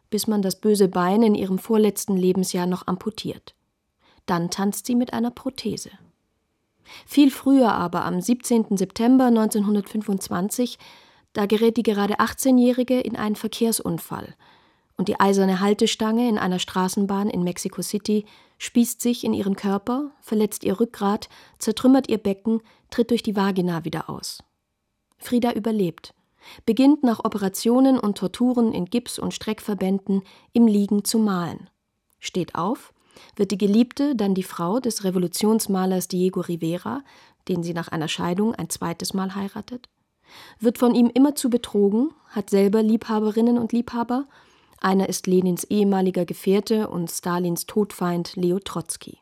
bis man das böse Bein in ihrem vorletzten Lebensjahr noch amputiert. Dann tanzt sie mit einer Prothese. Viel früher aber, am 17. September 1925, da gerät die gerade 18-Jährige in einen Verkehrsunfall und die eiserne Haltestange in einer Straßenbahn in Mexico City spießt sich in ihren Körper, verletzt ihr Rückgrat, zertrümmert ihr Becken, tritt durch die Vagina wieder aus. Frida überlebt, beginnt nach Operationen und Torturen in Gips- und Streckverbänden im Liegen zu malen. Steht auf, wird die Geliebte, dann die Frau des Revolutionsmalers Diego Rivera, den sie nach einer Scheidung ein zweites Mal heiratet, wird von ihm immerzu betrogen, hat selber Liebhaberinnen und Liebhaber. Einer ist Lenins ehemaliger Gefährte und Stalins Todfeind Leo Trotzki.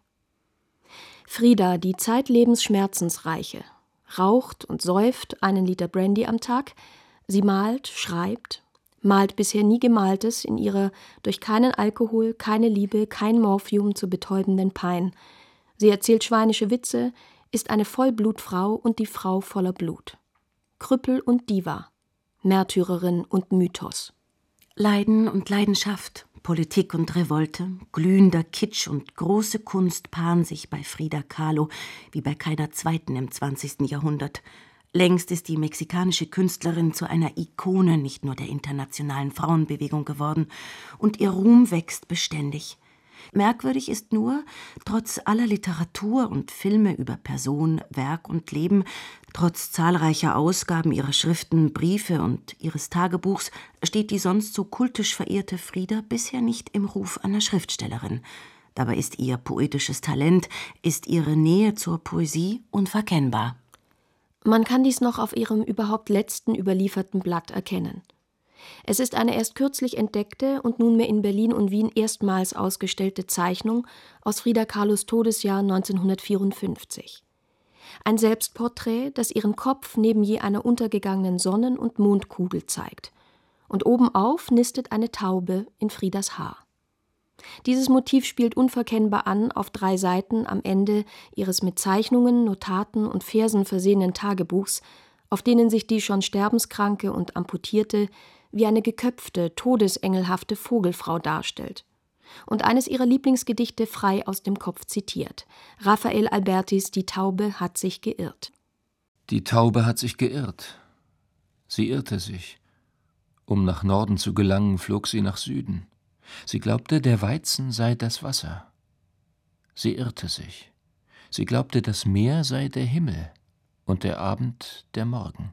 Frida, die zeitlebens Schmerzensreiche, raucht und säuft 1 Liter Brandy am Tag. Sie malt, schreibt, malt bisher nie Gemaltes in ihrer durch keinen Alkohol, keine Liebe, kein Morphium zu betäubenden Pein. Sie erzählt schweinische Witze, ist eine Vollblutfrau und die Frau voller Blut. Krüppel und Diva, Märtyrerin und Mythos. Leiden und Leidenschaft, Politik und Revolte, glühender Kitsch und große Kunst paaren sich bei Frida Kahlo wie bei keiner zweiten im 20. Jahrhundert. Längst ist die mexikanische Künstlerin zu einer Ikone nicht nur der internationalen Frauenbewegung geworden, und ihr Ruhm wächst beständig. Merkwürdig ist nur, trotz aller Literatur und Filme über Person, Werk und Leben, trotz zahlreicher Ausgaben ihrer Schriften, Briefe und ihres Tagebuchs, steht die sonst so kultisch verehrte Frida bisher nicht im Ruf einer Schriftstellerin. Dabei ist ihr poetisches Talent, ist ihre Nähe zur Poesie unverkennbar. Man kann dies noch auf ihrem überhaupt letzten überlieferten Blatt erkennen. Es ist eine erst kürzlich entdeckte und nunmehr in Berlin und Wien erstmals ausgestellte Zeichnung aus Frida Kahlos Todesjahr 1954. Ein Selbstporträt, das ihren Kopf neben je einer untergegangenen Sonnen- und Mondkugel zeigt. Und obenauf nistet eine Taube in Fridas Haar. Dieses Motiv spielt unverkennbar an auf 3 Seiten am Ende ihres mit Zeichnungen, Notaten und Versen versehenen Tagebuchs, auf denen sich die schon sterbenskranke und amputierte wie eine geköpfte, todesengelhafte Vogelfrau darstellt und eines ihrer Lieblingsgedichte frei aus dem Kopf zitiert. Raphael Albertis Die Taube hat sich geirrt. Die Taube hat sich geirrt. Sie irrte sich. Um nach Norden zu gelangen, flog sie nach Süden. Sie glaubte, der Weizen sei das Wasser. Sie irrte sich. Sie glaubte, das Meer sei der Himmel und der Abend der Morgen.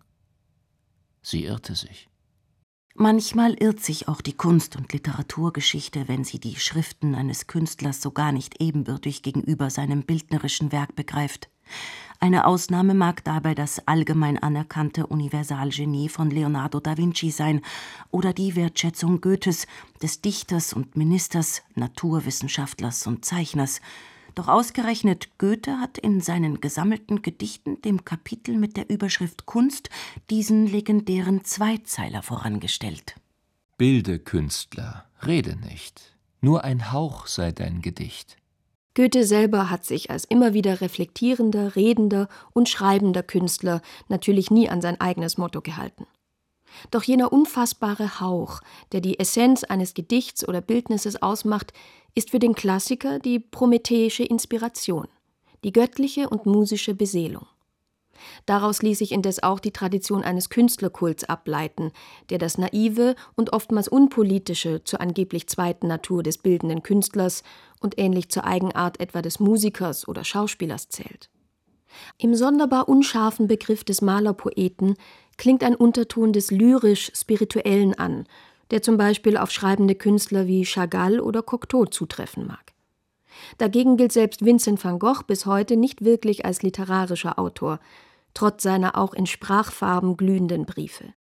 Sie irrte sich. Manchmal irrt sich auch die Kunst- und Literaturgeschichte, wenn sie die Schriften eines Künstlers so gar nicht ebenbürtig gegenüber seinem bildnerischen Werk begreift. Eine Ausnahme mag dabei das allgemein anerkannte Universalgenie von Leonardo da Vinci sein oder die Wertschätzung Goethes, des Dichters und Ministers, Naturwissenschaftlers und Zeichners. Doch ausgerechnet Goethe hat in seinen gesammelten Gedichten dem Kapitel mit der Überschrift Kunst diesen legendären Zweizeiler vorangestellt. Bilde, Künstler, rede nicht, nur ein Hauch sei dein Gedicht. Goethe selber hat sich als immer wieder reflektierender, redender und schreibender Künstler natürlich nie an sein eigenes Motto gehalten. Doch jener unfassbare Hauch, der die Essenz eines Gedichts oder Bildnisses ausmacht, ist für den Klassiker die prometheische Inspiration, die göttliche und musische Beseelung. Daraus ließ sich indes auch die Tradition eines Künstlerkults ableiten, der das naive und oftmals unpolitische zur angeblich zweiten Natur des bildenden Künstlers und ähnlich zur Eigenart etwa des Musikers oder Schauspielers zählt. Im sonderbar unscharfen Begriff des Malerpoeten klingt ein Unterton des lyrisch-spirituellen an, der zum Beispiel auf schreibende Künstler wie Chagall oder Cocteau zutreffen mag. Dagegen gilt selbst Vincent van Gogh bis heute nicht wirklich als literarischer Autor, trotz seiner auch in Sprachfarben glühenden Briefe.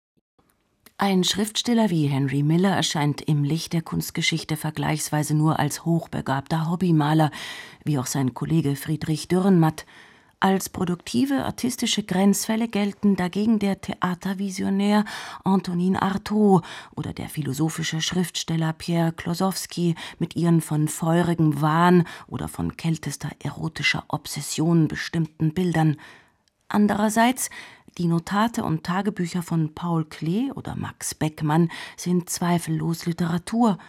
Ein Schriftsteller wie Henry Miller erscheint im Licht der Kunstgeschichte vergleichsweise nur als hochbegabter Hobbymaler, wie auch sein Kollege Friedrich Dürrenmatt. Als produktive artistische Grenzfälle gelten dagegen der Theatervisionär Antonin Artaud oder der philosophische Schriftsteller Pierre Klosowski mit ihren von feurigem Wahn oder von kältester erotischer Obsession bestimmten Bildern. Andererseits, die Notate und Tagebücher von Paul Klee oder Max Beckmann sind zweifellos Literatur,